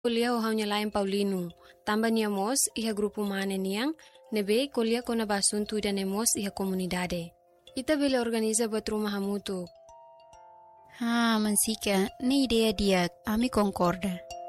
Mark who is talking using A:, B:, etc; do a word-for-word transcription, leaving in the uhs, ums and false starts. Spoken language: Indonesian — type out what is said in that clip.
A: Kuliah o nyalain Paulino. Tambah niamos iha grupo mane niang, nebe kuliah kona basuntu dan nemos iha komunidade. Ita bile organiza buat rumah hamutu.
B: Ah, Mansika, ni idea dia, ami concorda.